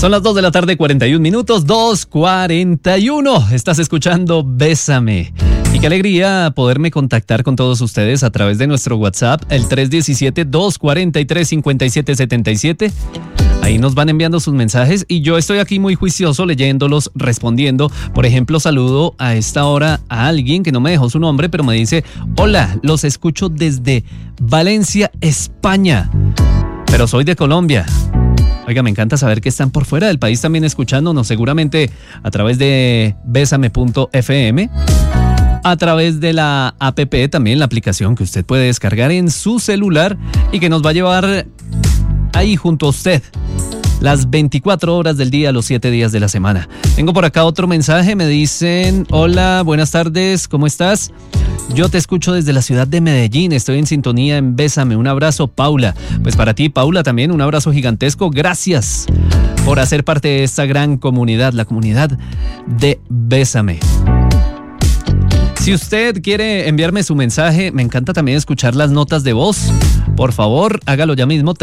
Son las 2 de la tarde, 41 minutos, 2:41. Estás escuchando Bésame. Y qué alegría poderme contactar con todos ustedes a través de nuestro WhatsApp, el 317-243-5777. Ahí nos van enviando sus mensajes y yo estoy aquí muy juicioso leyéndolos, respondiendo. Por ejemplo, saludo a esta hora a alguien que no me dejó su nombre, pero me dice: hola, los escucho desde Valencia, España, pero soy de Colombia. Oiga, me encanta saber que están por fuera del país también escuchándonos, seguramente a través de besame.fm, a través de la app también, la aplicación que usted puede descargar en su celular y que nos va a llevar ahí junto a usted las 24 horas del día, los 7 días de la semana. Tengo por acá otro mensaje, me dicen: hola, buenas tardes, ¿cómo estás? Yo te escucho desde la ciudad de Medellín, estoy en sintonía en Bésame. Un abrazo, Paula. Pues para ti, Paula, también un abrazo gigantesco. Gracias por hacer parte de esta gran comunidad, la comunidad de Bésame. Si usted quiere enviarme su mensaje, me encanta también escuchar las notas de voz. Por favor, hágalo ya mismo,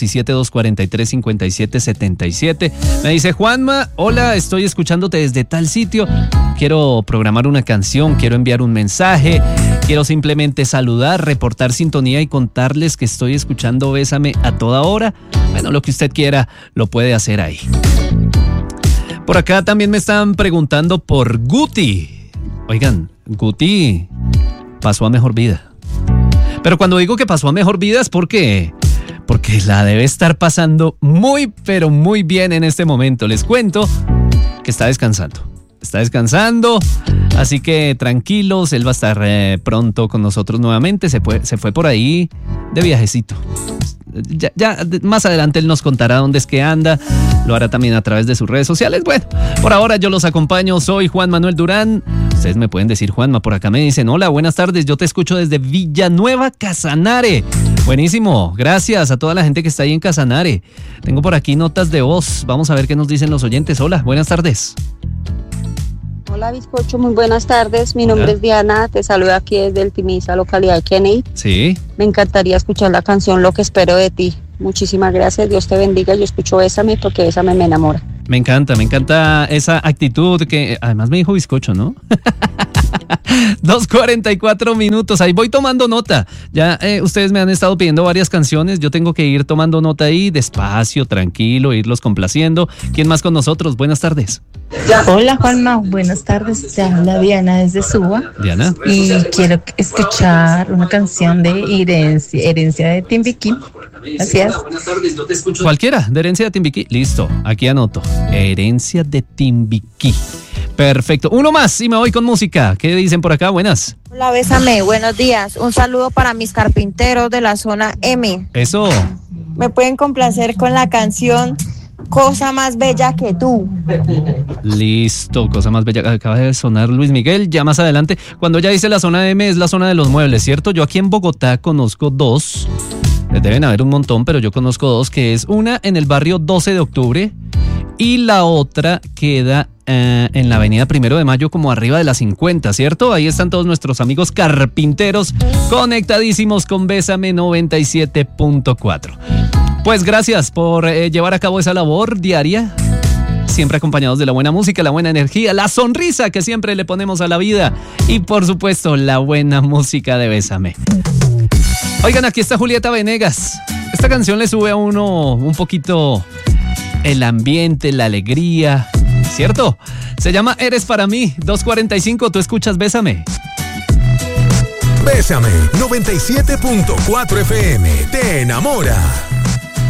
317-243-5777. Me dice: Juanma, hola, estoy escuchándote desde tal sitio. Quiero programar una canción, quiero enviar un mensaje, quiero simplemente saludar, reportar sintonía y contarles que estoy escuchando Bésame a toda hora. Bueno, lo que usted quiera lo puede hacer ahí. Por acá también me están preguntando por Guti. Oigan, Guti pasó a mejor vida. Pero cuando digo que pasó a mejor vida es porque la debe estar pasando muy, pero muy bien en este momento. Les cuento que está descansando. Está descansando, así que tranquilos, él va a estar pronto con nosotros nuevamente. Se fue por ahí de viajecito. Ya más adelante él nos contará dónde es que anda. Lo hará también a través de sus redes sociales. Bueno, por ahora yo los acompaño. Soy Juan Manuel Durán. Ustedes me pueden decir Juanma. Por acá me dicen: hola, buenas tardes. Yo te escucho desde Villanueva, Casanare. Buenísimo. Gracias a toda la gente que está ahí en Casanare. Tengo por aquí notas de voz. Vamos a ver qué nos dicen los oyentes. Hola, buenas tardes. Hola, bizcocho, muy buenas tardes. Mi nombre es Diana, te saludo aquí desde el Timisa, localidad de Kennedy. Sí. Me encantaría escuchar la canción Lo que espero de ti. Muchísimas gracias, Dios te bendiga. Yo escucho Bésame porque Bésame me enamora. Me encanta esa actitud que además me dijo bizcocho, ¿no? 2:44 minutos, ahí voy tomando nota. Ya ustedes me han estado pidiendo varias canciones, yo tengo que ir tomando nota ahí, despacio, tranquilo, irlos complaciendo. ¿Quién más con nosotros? Buenas tardes. Hola, Juanma, buenas tardes. Te habla Diana desde Suba. Diana. Y quiero escuchar una canción de Herencia de Timbiquí. Gracias. Cualquiera, de Herencia de Timbiquí. Listo, aquí anoto. Herencia de Timbiquí. Perfecto. Uno más y me voy con música. ¿Qué dicen por acá? Buenas. Hola, Bésame. Buenos días. Un saludo para mis carpinteros de la zona M. Eso. Me pueden complacer con la canción Cosa Más Bella que Tú. Listo, Cosa Más Bella. Acaba de sonar Luis Miguel. Ya más adelante, cuando ya dice la zona M, es la zona de los muebles, ¿cierto? Yo aquí en Bogotá conozco dos. Deben haber un montón, pero yo conozco dos, que es una en el barrio 12 de octubre y la otra queda en la avenida 1 de Mayo, como arriba de la 50, ¿cierto? Ahí están todos nuestros amigos carpinteros conectadísimos con Bésame 97.4. Pues gracias por llevar a cabo esa labor diaria, siempre acompañados de la buena música, la buena energía, la sonrisa que siempre le ponemos a la vida y por supuesto la buena música de Bésame. Oigan, aquí está Julieta Venegas. Esta canción le sube a uno un poquito el ambiente, la alegría, ¿cierto? Se llama Eres para mí. 2:45, tú escuchas Bésame. Bésame 97.4 FM. Te enamora.